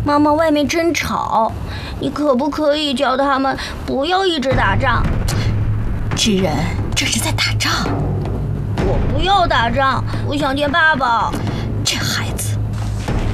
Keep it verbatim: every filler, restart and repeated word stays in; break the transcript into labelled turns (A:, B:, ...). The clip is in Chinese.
A: 妈妈，外面真吵，你可不可以叫他们不要一直打仗？
B: 知人，这是在打仗。
A: 我不要打仗，我想见爸爸。